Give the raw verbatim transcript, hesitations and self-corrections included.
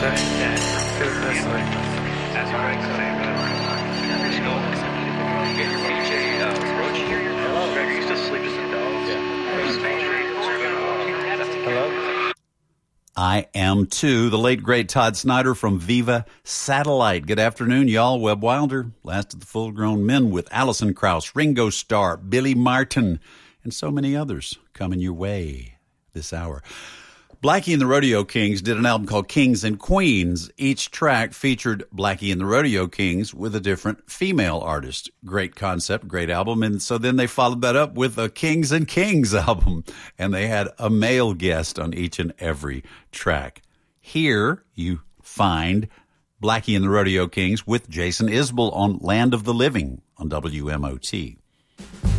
That's, that's like, As you like to say, get your P J uh, Roach here. Hello. Greg used to sleep with some dogs. hello? I am too. The late, great Todd Snyder from Viva Satellite. Good afternoon, y'all. Webb Wilder, last of the full-grown men with Alison Krauss, Ringo Starr, Billy Martin, and so many others coming your way this hour. Blackie and the Rodeo Kings did an album called Kings and Queens. Each track featured Blackie and the Rodeo Kings with a different female artist. Great concept, great album. And so then they followed that up with a Kings and Kings album. And they had a male guest on each and every track. Here you find Blackie and the Rodeo Kings with Jason Isbell on Land of the Living on W M O T.